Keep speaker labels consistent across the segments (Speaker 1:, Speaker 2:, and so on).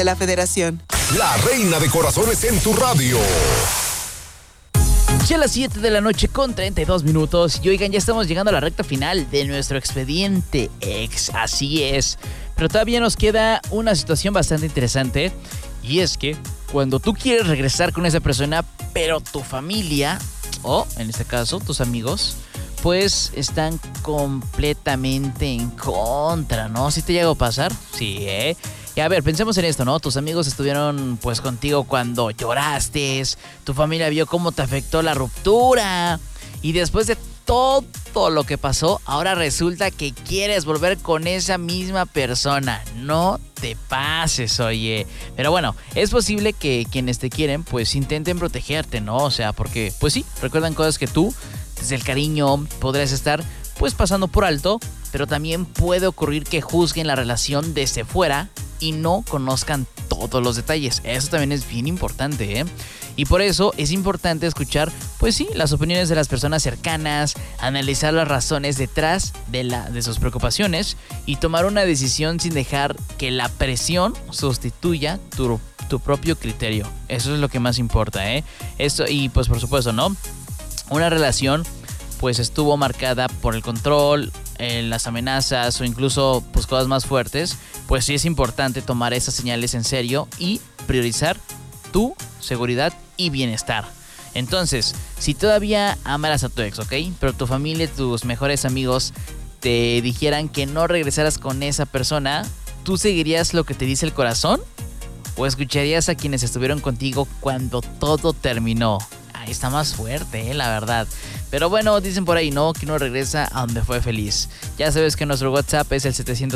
Speaker 1: de la Federación.
Speaker 2: La reina de corazones en tu radio.
Speaker 3: Ya a las 7 de la noche con 32 minutos. Y oigan, ya estamos llegando a la recta final de nuestro expediente X. Así es. Pero todavía nos queda una situación bastante interesante. Y es que cuando tú quieres regresar con esa persona, pero tu familia, o en este caso tus amigos, pues están completamente en contra, ¿no? ¿Sí te llegó a pasar? Sí, ¿eh? Y a ver, pensemos en esto, ¿no? Tus amigos estuvieron pues contigo cuando lloraste, tu familia vio cómo te afectó la ruptura y después de todo lo que pasó, ahora resulta que quieres volver con esa misma persona. No te pases, oye. Pero bueno, es posible que quienes te quieren pues intenten protegerte, ¿no? O sea, porque pues sí, recuerdan cosas que tú, desde el cariño, podrías estar pues pasando por alto, pero también puede ocurrir que juzguen la relación desde fuera y no conozcan todos los detalles. Eso también es bien importante, ¿eh? Y por eso es importante escuchar, pues sí, las opiniones de las personas cercanas, analizar las razones detrás de sus preocupaciones y tomar una decisión sin dejar que la presión sustituya tu propio criterio. Eso es lo que más importa, ¿eh? Esto, y pues por supuesto, ¿no? Una relación pues estuvo marcada por el control, las amenazas o incluso pues cosas más fuertes, pues sí es importante tomar esas señales en serio y priorizar tu seguridad y bienestar. Entonces, si todavía amaras a tu ex, ¿ok? Pero tu familia y tus mejores amigos te dijeran que no regresaras con esa persona, ¿tú seguirías lo que te dice el corazón? ¿O escucharías a quienes estuvieron contigo cuando todo terminó? Ahí está más fuerte, la verdad. Pero bueno, dicen por ahí, ¿no? Que uno regresa a donde fue feliz. Ya sabes que nuestro WhatsApp es el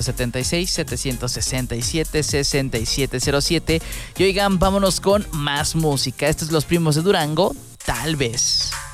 Speaker 3: 776-767-6707. Y oigan, vámonos con más música. Estos son Los Primos de Durango, Tal vez.